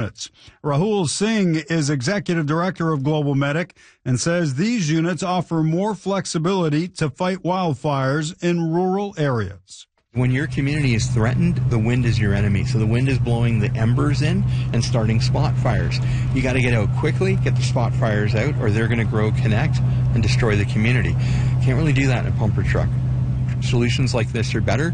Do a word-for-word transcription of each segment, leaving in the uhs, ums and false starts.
units. Rahul Singh is executive director of Global Medic and says these units offer more flexibility to fight wildfires in rural areas. When your community is threatened, the wind is your enemy. So the wind is blowing the embers in and starting spot fires. You got to get out quickly, get the spot fires out, or they're going to grow, connect, and destroy the community. Can't really do that in a pumper truck. Solutions like this are better.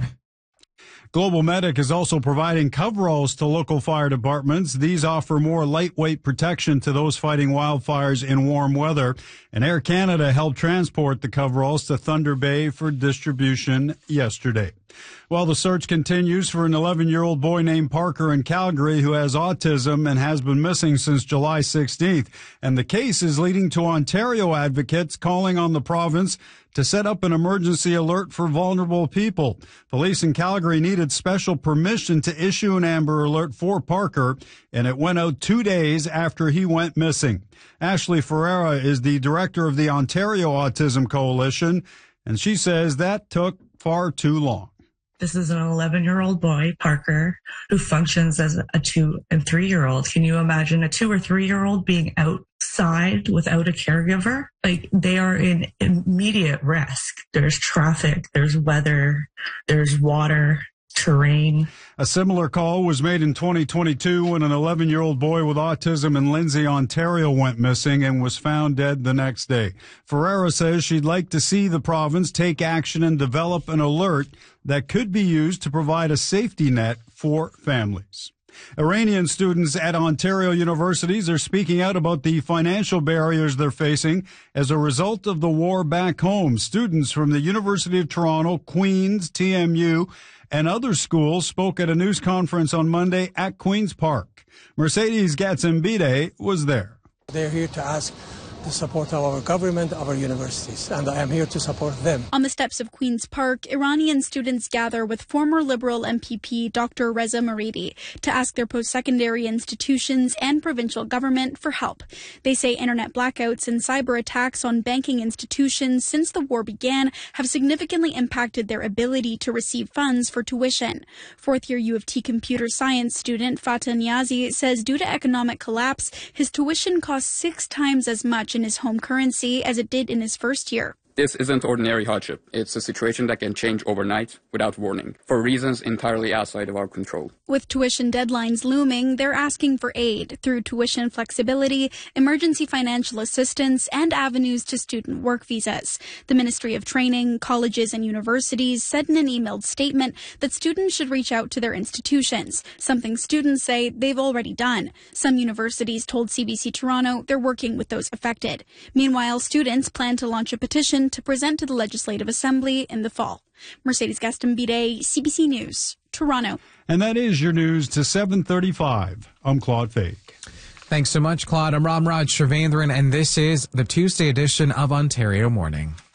Global Medic is also providing coveralls to local fire departments. These offer more lightweight protection to those fighting wildfires in warm weather. And Air Canada helped transport the coveralls to Thunder Bay for distribution yesterday. While the search continues for an eleven-year-old boy named Parker in Calgary who has autism and has been missing since July sixteenth. And the case is leading to Ontario advocates calling on the province to set up an emergency alert for vulnerable people. Police in Calgary needed special permission to issue an Amber Alert for Parker, and it went out two days after he went missing. Ashley Ferreira is the director of the Ontario Autism Coalition, and she says that took far too long. This is an eleven-year-old boy, Parker, who functions as a two and three-year-old. Can you imagine a two or three-year-old being outside without a caregiver? Like, they are in immediate risk. There's traffic, there's weather, there's water, terrain. A similar call was made in twenty twenty-two when an eleven-year-old boy with autism in Lindsay, Ontario went missing and was found dead the next day. Ferreira says she'd like to see the province take action and develop an alert that could be used to provide a safety net for families. Iranian students at Ontario universities are speaking out about the financial barriers they're facing as a result of the war back home. Students from the University of Toronto, Queen's, T M U, and other schools spoke at a news conference on Monday at Queen's Park. Mercedes Gatsambide was there. They're here to ask the support of our government, our universities, and I am here to support them. On the steps of Queen's Park, Iranian students gather with former Liberal M P P Doctor Reza Maridi to ask their post-secondary institutions and provincial government for help. They say internet blackouts and cyber attacks on banking institutions since the war began have significantly impacted their ability to receive funds for tuition. Fourth-year U of T computer science student Fatah Niazi says due to economic collapse, his tuition costs six times as much in his home currency as it did in his first year. This isn't ordinary hardship. It's a situation that can change overnight without warning, for reasons entirely outside of our control. With tuition deadlines looming, they're asking for aid through tuition flexibility, emergency financial assistance, and avenues to student work visas. The Ministry of Training, colleges, and universities said in an emailed statement that students should reach out to their institutions, something students say they've already done. Some universities told C B C Toronto they're working with those affected. Meanwhile, students plan to launch a petition to present to the Legislative Assembly in the fall. Mercedes Gatsambide, C B C News, Toronto. And that is your news to seven thirty-five. I'm Claude Fake. Thanks so much, Claude. I'm Ramraj Shrivendran, and this is the Tuesday edition of Ontario Morning.